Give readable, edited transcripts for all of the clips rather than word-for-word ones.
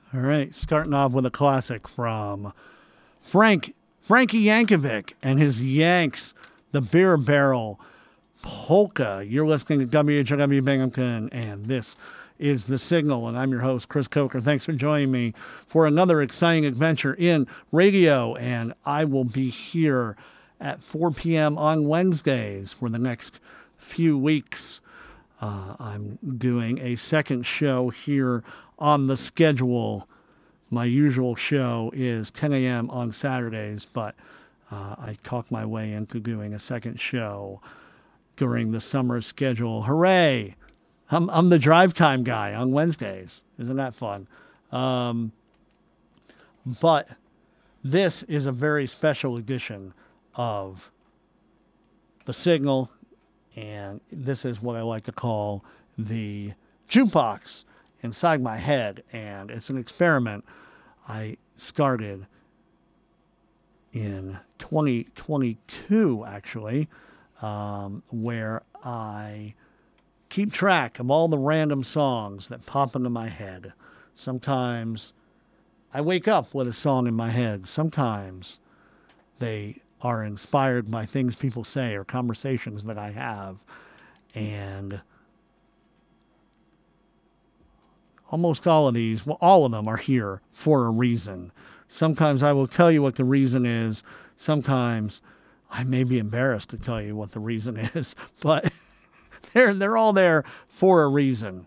All right, starting off with a classic from Frankie Yankovic and his Yanks, the Beer Barrel Polka. You're listening to WHW Binghamton, and this is The Signal, and I'm your host, Chris Coker. Thanks for joining me for another exciting adventure in radio, and I will be here at 4 p.m. on Wednesdays for the next few weeks. I'm doing a second show here on the schedule. My usual show is 10 a.m. on Saturdays, but I talked my way into doing a second show during the summer schedule. Hooray! I'm the drive time guy on Wednesdays. Isn't that fun? But this is a very special edition of The Signal, and this is what I like to call the jukebox inside my head, and it's an experiment I started in 2022, actually, where I keep track of all the random songs that pop into my head. Sometimes I wake up with a song in my head. Sometimes they are inspired by things people say or conversations that I have. And almost all of these, well, all of them are here for a reason. Sometimes I will tell you what the reason is. Sometimes I may be embarrassed to tell you what the reason is, but they're all there for a reason.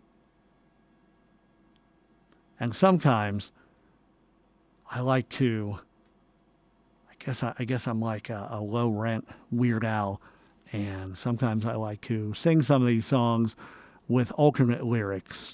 And sometimes I like to, I guess I'm like a low rent Weird Al, and sometimes I like to sing some of these songs with alternate lyrics.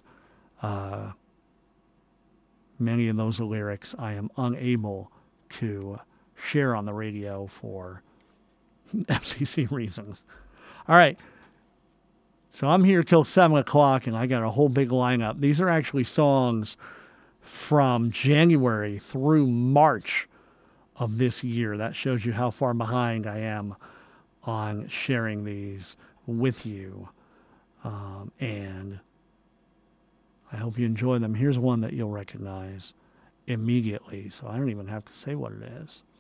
Many of those lyrics I am unable to share on the radio for FCC reasons. All right. So I'm here till 7 o'clock, and I got a whole big lineup. These are actually songs from January through March of this year. That shows you how far behind I am on sharing these with you. And I hope you enjoy them. Here's one that you'll recognize immediately, so I don't even have to say what it is.